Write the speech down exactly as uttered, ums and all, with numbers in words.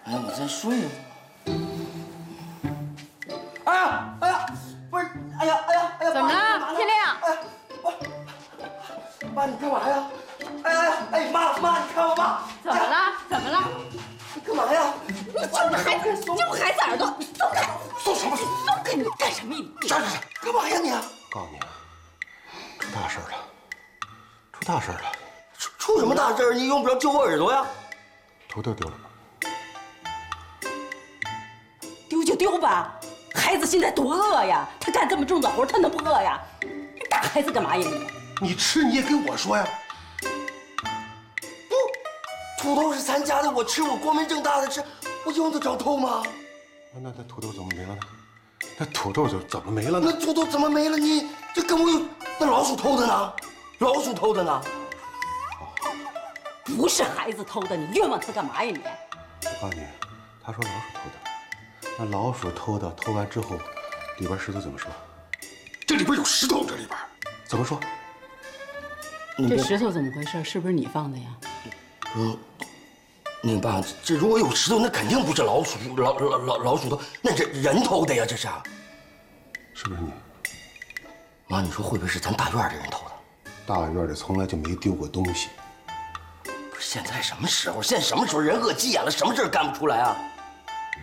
哎呀，我在睡呢。哎呀，哎呀，不是，哎呀，哎呀，哎呀， 怎么了？天亮。 哎呀，妈，你干嘛呀？哎呀，哎，妈妈，你看我妈。 怎么了？怎么了？ 你干嘛呀？ 你揪孩子，揪孩子耳朵，松开！ 松什么？ 松开！你干什么？你站着！干嘛呀你？ 告诉你啊，出大事了，出大事了！ 出出什么大事？你用不着揪我耳朵呀。 头都丢了。 丢就丢吧，孩子现在多饿呀！他干这么重的活，他能不饿呀？你打孩子干嘛呀你？ 你吃你也跟我说呀。 不，土豆是咱家的，我吃我光明正大的吃，我用得着偷吗？ 那那那土豆怎么没了呢？那土豆怎怎么没了呢？ 那土豆怎么没了？你这跟我有那老鼠偷的呢？老鼠偷的呢？ 不是孩子偷的，你冤枉他干嘛呀你？ 我告诉你，他说老鼠偷的。那老鼠偷的，偷完之后，里边石头怎么说？这里边有石头，这里边怎么说？ 这石头怎么回事？是不是你放的呀？ 嗯，你爸，这如果有石头，那肯定不是老鼠老老老老鼠偷，那是人偷的呀，这是。 是不是你？ 妈，你说会不会是咱大院的人偷的？ 大院里从来就没丢过东西。 不是，现在什么时候？现在什么时候？人饿急眼了，什么事儿干不出来啊？